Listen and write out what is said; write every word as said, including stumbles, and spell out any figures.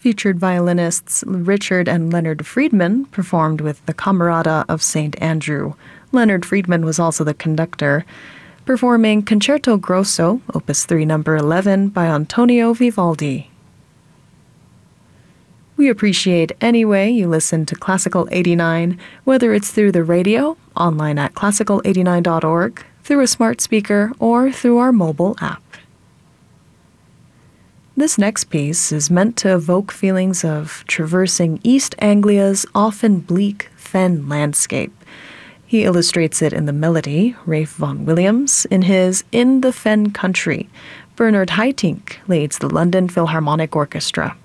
Featured violinists Richard and Leonard Friedman performed with the Camerata of Saint Andrew. Leonard Friedman was also the conductor, performing Concerto Grosso, Opus three, number eleven, by Antonio Vivaldi. We appreciate any way you listen to Classical eighty-nine, whether it's through the radio, online at classical eighty-nine dot org, through a smart speaker, or through our mobile app. This next piece is meant to evoke feelings of traversing East Anglia's often bleak fen landscape. He illustrates it in the melody, Ralph Vaughan Williams, in his In the Fen Country. Bernard Haitink leads the London Philharmonic Orchestra.